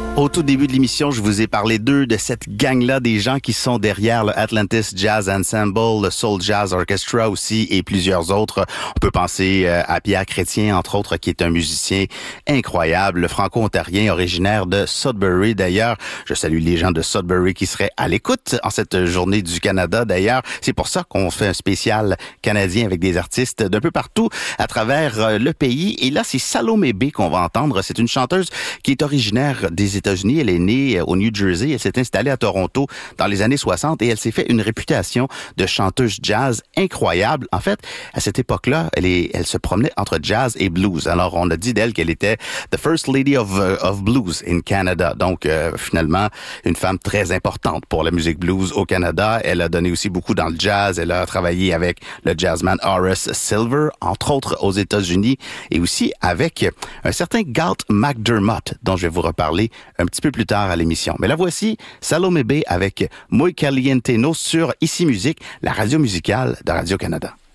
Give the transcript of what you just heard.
Au tout début de l'émission, je vous ai parlé d'eux, de cette gang-là, des gens qui sont derrière le Atlantis Jazz Ensemble, le Soul Jazz Orchestra aussi et plusieurs autres. On peut penser à Pierre Chrétien, entre autres, qui est un musicien incroyable, le franco-ontarien originaire de Sudbury. D'ailleurs, je salue les gens de Sudbury qui seraient à l'écoute en cette journée du Canada. D'ailleurs, c'est pour ça qu'on fait un spécial canadien avec des artistes d'un peu partout à travers le pays. Et là, c'est Salomé B qu'on va entendre. C'est une chanteuse qui est originaire des États-Unis. Elle est née au New Jersey. Elle s'est installée à Toronto dans les années 60 et elle s'est fait une réputation de chanteuse jazz incroyable. En fait, à cette époque-là, elle se promenait entre jazz et blues. Alors, on a dit d'elle qu'elle était the first lady of blues in Canada. Donc, finalement, une femme très importante pour la musique blues au Canada. Elle a donné aussi beaucoup dans le jazz. Elle a travaillé avec le jazzman Horace Silver, entre autres aux États-Unis, et aussi avec un certain Galt McDermott, dont je vais vous reparler un petit peu plus tard à l'émission. Mais la voici, Salomé B avec Muy Caliente No sur Ici Musique, la radio musicale de Radio-Canada.